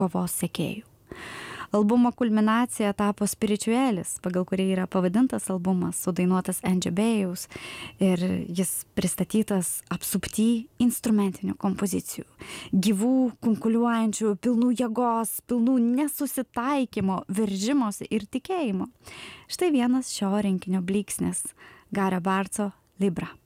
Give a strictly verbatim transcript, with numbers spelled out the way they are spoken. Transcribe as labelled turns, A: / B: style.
A: kovos sekėjų. Albumo kulminacija tapo Spirituelis, pagal kurį yra pavadintas albumas, sudainuotas Angie Bajaus, ir jis pristatytas apsupty instrumentinių kompozicijų, gyvų, kunkuliuojančių, pilnų jėgos, pilnų nesusitaikymo, veržimosi ir tikėjimo. Štai vienas šio rinkinio blyksnis, Gare Barco Libra.